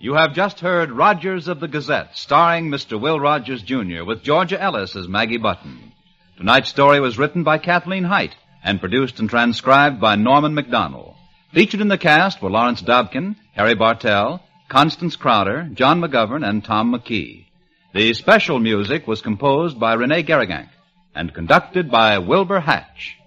You have just heard Rogers of the Gazette, starring Mr. Will Rogers, Jr., with Georgia Ellis as Maggie Button. Tonight's story was written by Kathleen Height and produced and transcribed by Norman MacDonald. Featured in the cast were Lawrence Dobkin, Harry Bartell, Constance Crowder, John McGovern, and Tom McKee. The special music was composed by Rene Garrigank and conducted by Wilbur Hatch.